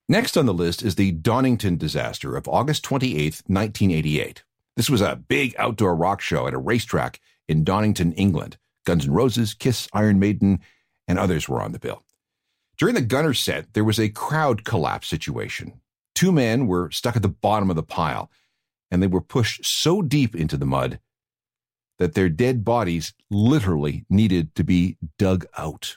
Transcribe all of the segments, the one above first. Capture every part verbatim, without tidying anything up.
Next on the list is the Donington disaster of August twenty-eighth, nineteen eighty-eight. This was a big outdoor rock show at a racetrack in Donington, England. Guns N' Roses, Kiss, Iron Maiden, and others were on the bill. During the gunner set, there was a crowd collapse situation. Two men were stuck at the bottom of the pile, and they were pushed so deep into the mud that their dead bodies literally needed to be dug out.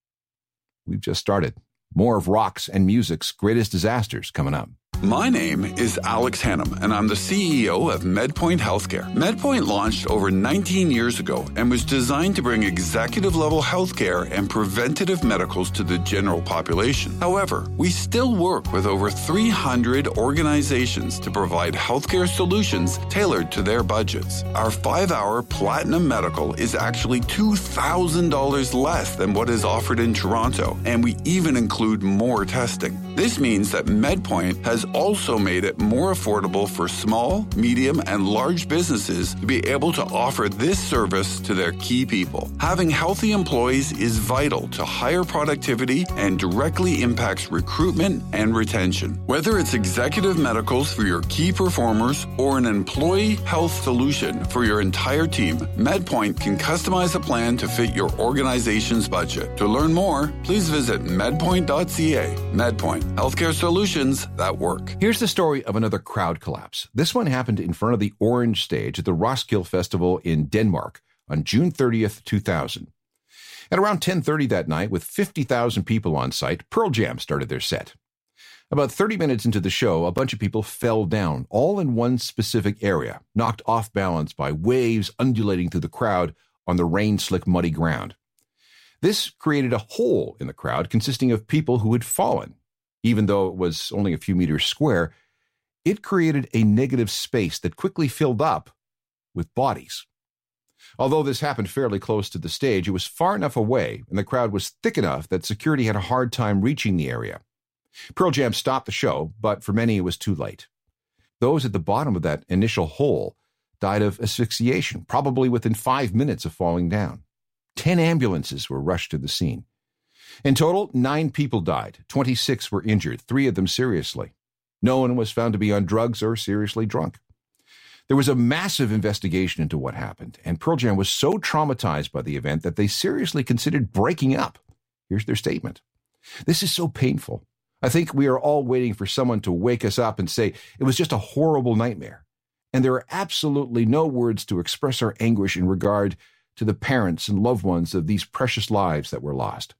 We've just started. More of rock's and music's greatest disasters coming up. My name is Alex Hannum, and I'm the C E O of MedPoint Healthcare. MedPoint launched over nineteen years ago and was designed to bring executive-level healthcare and preventative medicals to the general population. However, we still work with over three hundred organizations to provide healthcare solutions tailored to their budgets. Our five-hour Platinum Medical is actually two thousand dollars less than what is offered in Toronto, and we even include more testing. This means that MedPoint has also made it more affordable for small, medium, and large businesses to be able to offer this service to their key people. Having healthy employees is vital to higher productivity and directly impacts recruitment and retention. Whether it's executive medicals for your key performers or an employee health solution for your entire team, MedPoint can customize a plan to fit your organization's budget. To learn more, please visit medpoint dot c a. MedPoint, healthcare solutions that work. Here's the story of another crowd collapse. This one happened in front of the Orange Stage at the Roskilde Festival in Denmark on June thirtieth, two thousand. At around ten thirty that night, with fifty thousand people on site, Pearl Jam started their set. About thirty minutes into the show, a bunch of people fell down, all in one specific area, knocked off balance by waves undulating through the crowd on the rain-slick, muddy ground. This created a hole in the crowd consisting of people who had fallen. Even though it was only a few meters square, it created a negative space that quickly filled up with bodies. Although this happened fairly close to the stage, it was far enough away and the crowd was thick enough that security had a hard time reaching the area. Pearl Jam stopped the show, but for many it was too late. Those at the bottom of that initial hole died of asphyxiation, probably within five minutes of falling down. Ten ambulances were rushed to the scene. In total, nine people died. twenty-six were injured, three of them seriously. No one was found to be on drugs or seriously drunk. There was a massive investigation into what happened, and Pearl Jam was so traumatized by the event that they seriously considered breaking up. Here's their statement. "This is so painful. I think we are all waiting for someone to wake us up and say it was just a horrible nightmare. And there are absolutely no words to express our anguish in regard to the parents and loved ones of these precious lives that were lost.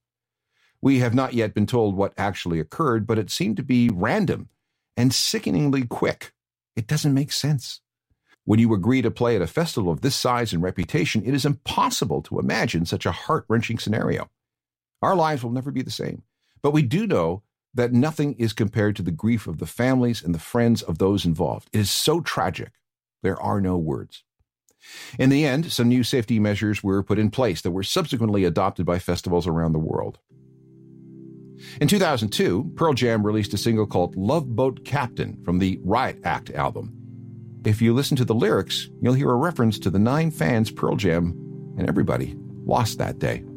We have not yet been told what actually occurred, but it seemed to be random and sickeningly quick. It doesn't make sense. When you agree to play at a festival of this size and reputation, it is impossible to imagine such a heart-wrenching scenario. Our lives will never be the same, but we do know that nothing is compared to the grief of the families and the friends of those involved. It is so tragic. There are no words." In the end, some new safety measures were put in place that were subsequently adopted by festivals around the world. In two thousand two, Pearl Jam released a single called Love Boat Captain from the Riot Act album. If you listen to the lyrics, you'll hear a reference to the nine fans Pearl Jam and everybody lost that day.